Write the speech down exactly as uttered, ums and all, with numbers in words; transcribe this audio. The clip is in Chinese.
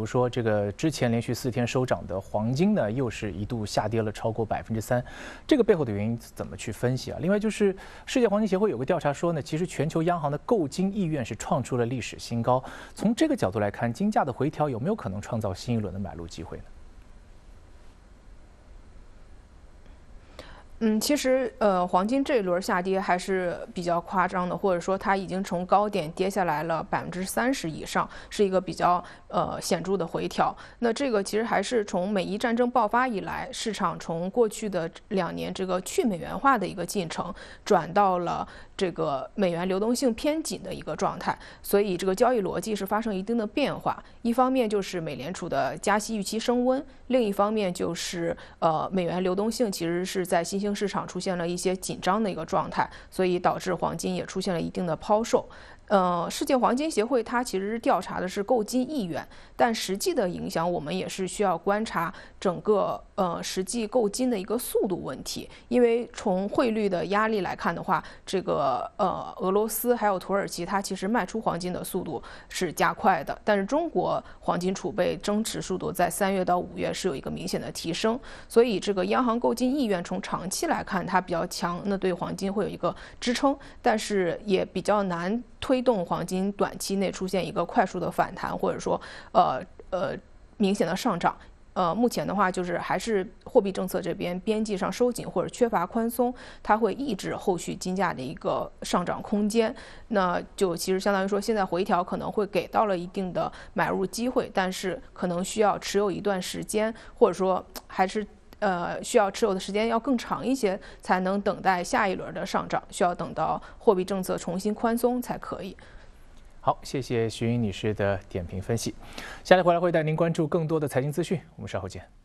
如说这个之前连续四天收涨的黄金呢，又是一度下跌了超过百分之三，这个背后的原因怎么去分析啊？另外就是世界黄金协会有个调查说呢，其实全球央行的购金意愿是创出了历史新高。从这个角度来看，金价的回调有没有可能创造新一轮的买入机会呢？ 嗯，其实呃，黄金这一轮下跌还是比较夸张的，或者说它已经从高点跌下来了百分之三十以上，是一个比较呃显著的回调。那这个其实还是从美伊战争爆发以来，市场从过去的两年这个去美元化的一个进程，转到了这个美元流动性偏紧的一个状态，所以这个交易逻辑是发生一定的变化。一方面就是美联储的加息预期升温，另一方面就是呃美元流动性其实是在新兴市场出现了一些紧张的一个状态，所以导致黄金也出现了一定的抛售。呃，世界黄金协会它其实调查的是购金意愿，但实际的影响我们也是需要观察整个呃实际购金的一个速度问题。因为从汇率的压力来看的话，这个呃俄罗斯还有土耳其它其实卖出黄金的速度是加快的，但是中国黄金储备增持速度在三月到五月是有一个明显的提升，所以这个央行购金意愿从长期来看它比较强，那对黄金会有一个支撑，但是也比较难推动黄金短期内出现一个快速的反弹，或者说呃呃明显的上涨。呃，目前的话就是还是货币政策这边边际上收紧或者缺乏宽松，它会抑制后续金价的一个上涨空间。那就其实相当于说，现在回调可能会给到了一定的买入机会，但是可能需要持有一段时间，或者说还是呃需要持有的时间要更长一些，才能等待下一轮的上涨，需要等到货币政策重新宽松才可以。 好，谢谢徐云女士的点评分析。下来回来会带您关注更多的财经资讯，我们稍后见。